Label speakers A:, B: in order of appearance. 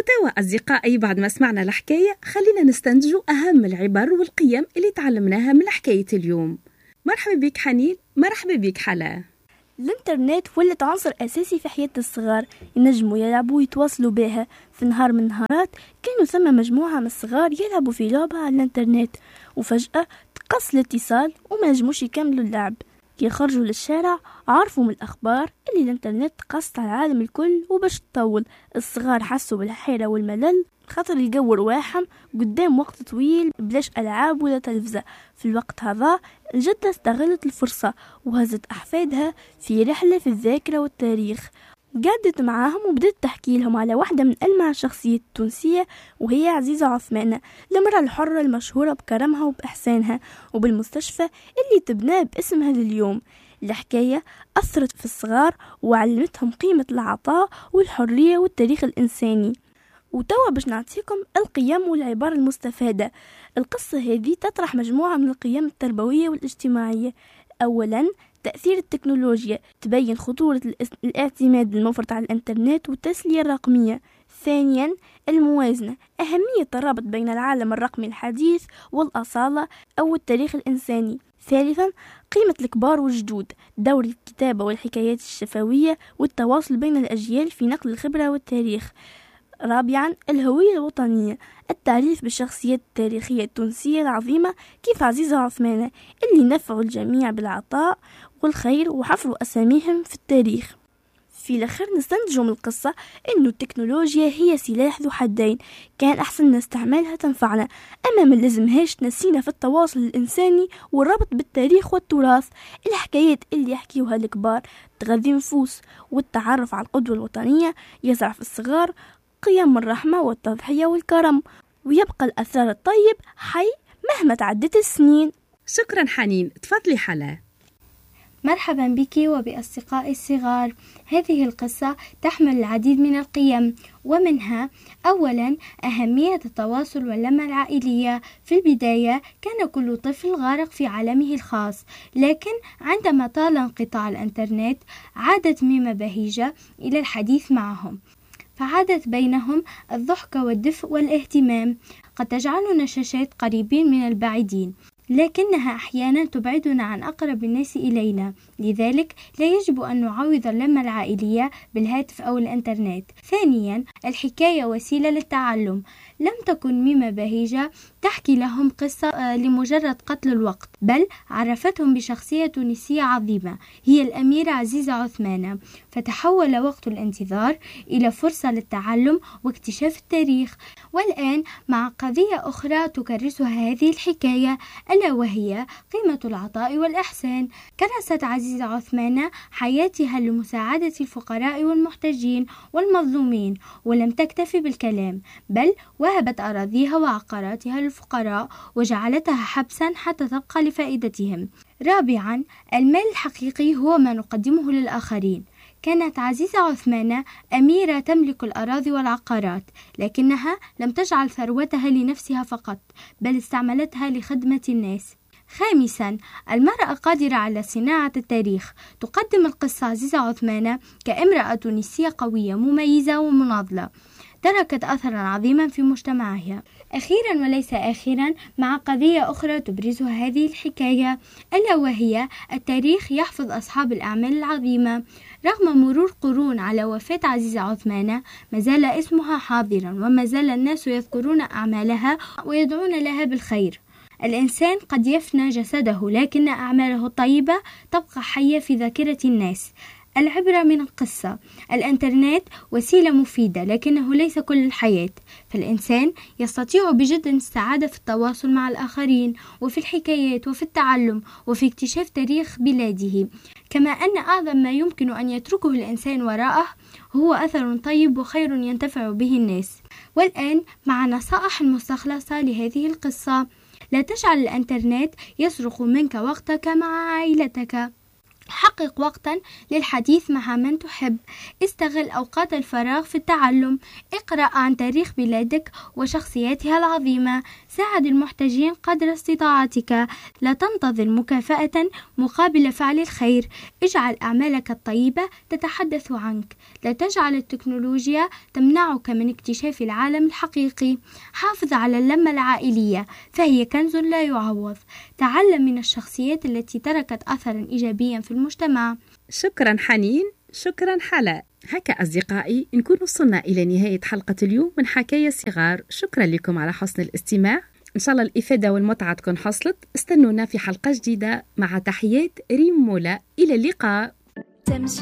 A: وتوا أصدقائي بعد ما سمعنا الحكاية خلينا نستنتجوا أهم العبر والقيم اللي تعلمناها من حكاية اليوم. مرحبا بك حنين. مرحبا بك حلا.
B: الانترنت ولت عنصر أساسي في حياة الصغار، ينجموا يلعبوا ويتواصلوا بها. في نهار من النهارات كانوا ثم مجموعة من الصغار يلعبوا في لعبة على الانترنت، وفجأة تقص الاتصال وما نجموش يكملوا اللعب. كي خرجوا للشارع عرفوا من الأخبار اللي الانترنت قصت على العالم الكل وباش تطول. الصغار حسوا بالحيرة والملل خاطر يلقوا رواحهم قدام وقت طويل بلاش ألعاب ولا تلفزة. في الوقت هذا الجدة استغلت الفرصة وهزت أحفادها في رحلة في الذاكرة والتاريخ. قعدت معاهم وبدأت تحكي لهم على واحدة من ألمع الشخصيات التونسية، وهي عزيزة عثمان، المرأة الحرة المشهورة بكرمها وبإحسانها وبالمستشفى اللي تبناه باسمها لليوم. الحكاية أثرت في الصغار وعلمتهم قيمة العطاء والحرية والتاريخ الإنساني. وتوا باش نعطيكم القيم والعبار المستفادة. القصة هذه تطرح مجموعة من القيم التربوية والاجتماعية. أولا، تأثير التكنولوجيا، تبين خطورة الاعتماد المفرط على الانترنت والتسلية الرقمية. ثانيا، الموازنة، أهمية الرابط بين العالم الرقمي الحديث والأصالة أو التاريخ الإنساني. ثالثا، قيمة الكبار والجدود، دور الكتابة والحكايات الشفوية والتواصل بين الأجيال في نقل الخبرة والتاريخ. رابعا، الهوية الوطنية، التعريف بالشخصيات التاريخية التونسية العظيمة كيف عزيزة عثمان اللي نفعوا الجميع بالعطاء والخير وحفروا أساميهم في التاريخ. في الأخير نستنتجوا من القصة إنه التكنولوجيا هي سلاح ذو حدين، كان أحسن نستعملها تنفعنا، أما ما لازمهاش تنسينا في التواصل الإنساني والربط بالتاريخ والتراث. الحكايات اللي يحكيوها الكبار تغذي نفوس، والتعرف على القدوة الوطنية يزرع في الصغار قيم الرحمة والتضحية والكرم، ويبقى الأثر الطيب حي مهما تعدت السنين.
A: شكرا حنين. تفضلي حلا.
C: مرحبا بك وبأصدقائي الصغار. هذه القصة تحمل العديد من القيم، ومنها أولا أهمية التواصل واللمة العائلية. في البداية كان كل طفل غارق في عالمه الخاص، لكن عندما طال انقطاع الإنترنت عادت ميمة بهيجة إلى الحديث معهم، فعادت بينهم الضحك والدفء والاهتمام. قد تجعلنا شاشات قريبين من البعيدين، لكنها أحيانا تبعدنا عن أقرب الناس إلينا، لذلك لا يجب أن نعوض اللمة العائلية بالهاتف أو الإنترنت. ثانيا، الحكاية وسيلة للتعلم. لم تكن ميمة بهيجة تحكي لهم قصة لمجرد قتل الوقت، بل عرفتهم بشخصية تونسية عظيمة هي الأميرة عزيزة عثمان، فتحول وقت الانتظار إلى فرصة للتعلم واكتشاف التاريخ. والآن مع قضية أخرى تكرسها هذه الحكاية، ألا وهي قيمة العطاء والإحسان. كرست عزيزة عثمان حياتها لمساعدة الفقراء والمحتاجين والمظلومين، ولم تكتفي بالكلام، بل وهبت أراضيها وعقاراتها للفقراء وجعلتها حبسا حتى تبقى لفائدتهم. رابعا، المال الحقيقي هو ما نقدمه للآخرين. كانت عزيزة عثمان أميرة تملك الأراضي والعقارات، لكنها لم تجعل ثروتها لنفسها فقط، بل استعملتها لخدمة الناس. خامسا، المرأة قادرة على صناعة التاريخ. تقدم القصة عزيزة عثمان كامرأة تونسية قوية مميزة ومناضلة، تركت أثرا عظيما في مجتمعها. أخيرا وليس آخرا، مع قضية أخرى تبرزها هذه الحكاية، ألا وهي التاريخ يحفظ أصحاب الأعمال العظيمة. رغم مرور قرون على وفاة عزيزة عثمان، ما زال اسمها حاضرا، وما زال الناس يذكرون أعمالها ويدعون لها بالخير. الإنسان قد يفنى جسده، لكن أعماله الطيبة تبقى حية في ذاكرة الناس. العبرة من القصة: الإنترنت وسيلة مفيدة، لكنه ليس كل الحياة، فالإنسان يستطيع بجد السعادة في التواصل مع الآخرين، وفي الحكايات، وفي التعلم، وفي اكتشاف تاريخ بلاده. كما أن أعظم ما يمكن أن يتركه الإنسان وراءه هو أثر طيب وخير ينتفع به الناس. والآن مع نصائح مستخلصة لهذه القصة: لا تجعل الإنترنت يسرق منك وقتك مع عائلتك. حقق وقتا للحديث مع من تحب. استغل أوقات الفراغ في التعلم. اقرأ عن تاريخ بلادك وشخصياتها العظيمة. ساعد المحتاجين قدر استطاعتك. لا تنتظر مكافأة مقابل فعل الخير. اجعل أعمالك الطيبة تتحدث عنك. لا تجعل التكنولوجيا تمنعك من اكتشاف العالم الحقيقي. حافظ على اللمة العائلية فهي كنز لا يعوض. تعلم من الشخصيات التي تركت أثرا إيجابيا في المجتمع.
A: شكرا حنين، شكرا حلا. هكا أصدقائي نكون وصلنا إلى نهاية حلقة اليوم من حكاية صغار. شكرا لكم على حسن الاستماع. إن شاء الله الإفادة والمتعة تكون حصلت. استنونا في حلقة جديدة مع تحيات ريم مولا. إلى اللقاء.